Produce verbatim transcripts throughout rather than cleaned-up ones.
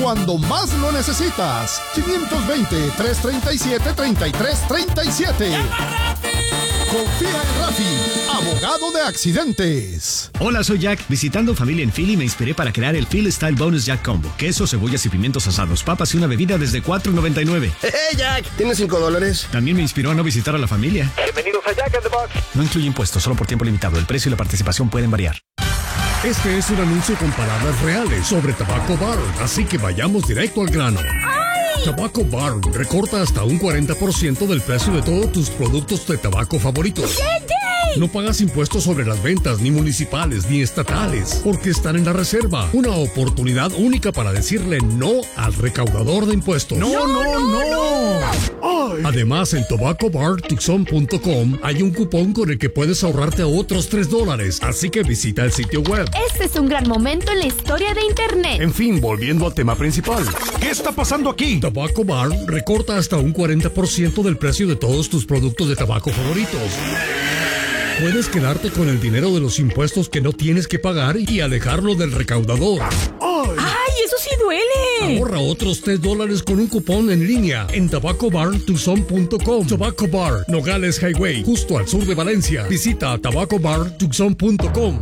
cuando más lo necesitas. quinientos veinte, trescientos treinta y siete, treinta y tres treinta y siete. Confía en Rafi, abogado de accidentes. Hola, soy Jack. Visitando familia en Philly me inspiré para crear el Philly Style Bonus Jack Combo. Queso, cebollas y pimientos asados, papas y una bebida desde cuatro noventa y nueve. ¡Hey, Jack! ¿Tienes cinco dólares? También me inspiró a no visitar a la familia. Bienvenidos a Jack in the Box. No incluye impuestos, solo por tiempo limitado. El precio y la participación pueden variar. Este es un anuncio con palabras reales sobre Tobacco Barn, así que vayamos directo al grano. ¡Ay! Tobacco Barn recorta hasta un cuarenta por ciento del precio de todos tus productos de tabaco favoritos. ¡Yay! No pagas impuestos sobre las ventas, ni municipales, ni estatales, porque están en la reserva. Una oportunidad única para decirle no al recaudador de impuestos. ¡No, no, no! no, no. Además, en tobacco bar tucson punto com hay un cupón con el que puedes ahorrarte otros tres dólares, así que visita el sitio web. Este es un gran momento en la historia de Internet. En fin, volviendo al tema principal. ¿Qué está pasando aquí? Tobacco Bar recorta hasta un cuarenta por ciento del precio de todos tus productos de tabaco favoritos. Puedes quedarte con el dinero de los impuestos que no tienes que pagar y alejarlo del recaudador. ¡Ay, eso sí duele! Ahorra otros tres dólares con un cupón en línea en tobacco bar tucson punto com. Tobacco Bar, Nogales Highway, justo al sur de Valencia. Visita tobacco bar tucson punto com.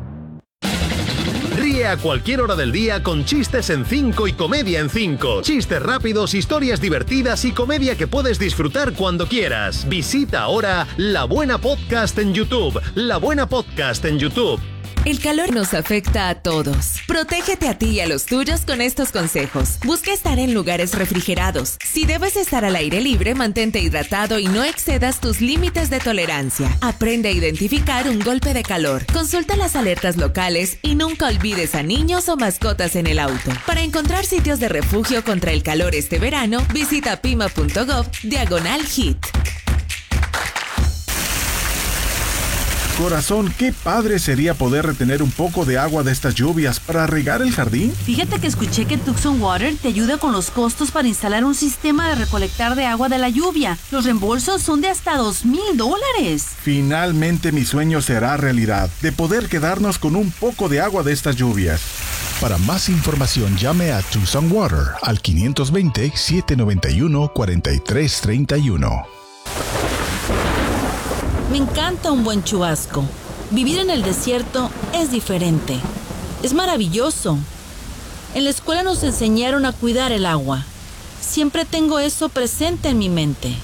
Ríe a cualquier hora del día con chistes en cinco y comedia en cinco. Chistes rápidos, historias divertidas y comedia que puedes disfrutar cuando quieras. Visita ahora La Buena Podcast en YouTube. La Buena Podcast en YouTube. El calor nos afecta a todos. Protégete a ti y a los tuyos con estos consejos. Busca estar en lugares refrigerados. Si debes estar al aire libre, mantente hidratado y no excedas tus límites de tolerancia. Aprende a identificar un golpe de calor. Consulta las alertas locales y nunca olvides a niños o mascotas en el auto. Para encontrar sitios de refugio contra el calor este verano, visita pima punto gov diagonal hit. Corazón, qué padre sería poder retener un poco de agua de estas lluvias para regar el jardín. Fíjate que escuché que Tucson Water te ayuda con los costos para instalar un sistema de recolectar de agua de la lluvia. Los reembolsos son de hasta dos mil dólares. Finalmente mi sueño será realidad, de poder quedarnos con un poco de agua de estas lluvias. Para más información llame a Tucson Water al quinientos veinte, setecientos noventa y uno, cuarenta y tres treinta y uno. Me encanta un buen chubasco. Vivir en el desierto es diferente. Es maravilloso. En la escuela nos enseñaron a cuidar el agua. Siempre tengo eso presente en mi mente.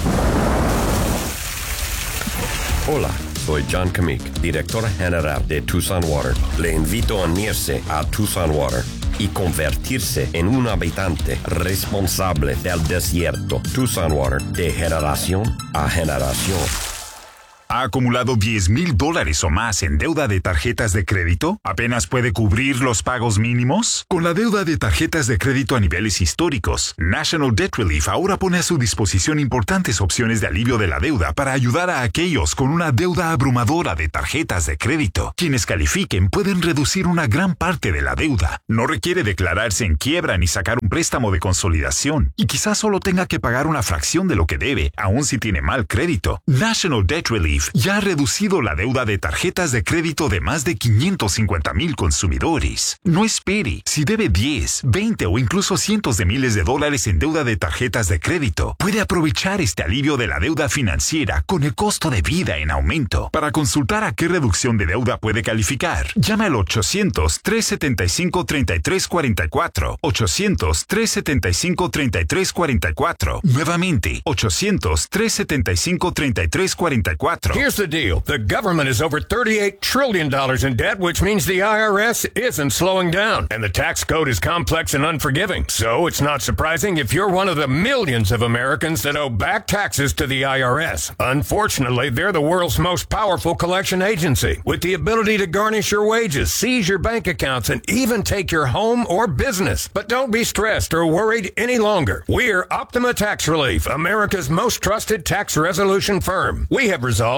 Hola, soy John Kamik, director general de Tucson Water. Le invito a unirse a Tucson Water y convertirse en un habitante responsable del desierto. Tucson Water, de generación a generación. ¿Ha acumulado diez mil dólares o más en deuda de tarjetas de crédito? ¿Apenas puede cubrir los pagos mínimos? Con la deuda de tarjetas de crédito a niveles históricos, National Debt Relief ahora pone a su disposición importantes opciones de alivio de la deuda para ayudar a aquellos con una deuda abrumadora de tarjetas de crédito. Quienes califiquen pueden reducir una gran parte de la deuda. No requiere declararse en quiebra ni sacar un préstamo de consolidación. Y quizás solo tenga que pagar una fracción de lo que debe, aun si tiene mal crédito. National Debt Relief ya ha reducido la deuda de tarjetas de crédito de más de quinientos cincuenta mil consumidores. No espere. Si debe diez, veinte o incluso cientos de miles de dólares en deuda de tarjetas de crédito, puede aprovechar este alivio de la deuda financiera con el costo de vida en aumento. Para consultar a qué reducción de deuda puede calificar, llame al ochocientos, trescientos setenta y cinco, treinta y tres cuarenta y cuatro. ochocientos, trescientos setenta y cinco, treinta y tres cuarenta y cuatro. Nuevamente, ochocientos, trescientos setenta y cinco, treinta y tres cuarenta y cuatro. Here's the deal. The government is over thirty-eight trillion dollars in debt, which means the I R S isn't slowing down. And the tax code is complex and unforgiving. So it's not surprising if you're one of the millions of Americans that owe back taxes to the I R S. Unfortunately, they're the world's most powerful collection agency, with the ability to garnish your wages, seize your bank accounts, and even take your home or business. But don't be stressed or worried any longer. We're Optima Tax Relief, America's most trusted tax resolution firm. We have resolved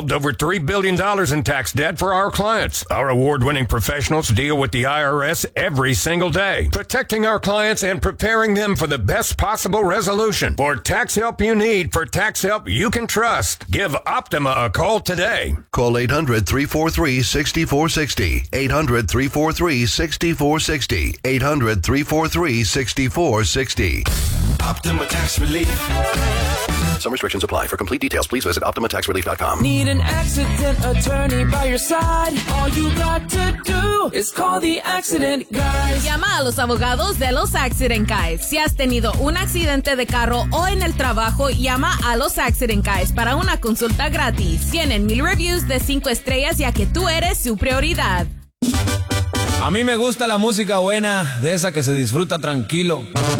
solved over three billion dollars in tax debt for our clients. Our award-winning professionals deal with the I R S every single day, protecting our clients and preparing them for the best possible resolution. For tax help you need, for tax help you can trust, give Optima a call today. Call eight hundred, three four three, six four six zero. eight hundred, three four three, six four six zero. eight hundred, three four three, six four six zero. Optima Tax Relief. Some restrictions apply. For complete details, please visit Optima Tax Relief dot com. Need an accident attorney by your side? All you got to do is call the Accident Guys. Llama a los abogados de los Accident Guys. Si has tenido un accidente de carro o en el trabajo, llama a los Accident Guys para una consulta gratis. Tienen mil reviews de cinco estrellas, ya que tú eres su prioridad. A mí me gusta la música buena, de esa que se disfruta tranquilo.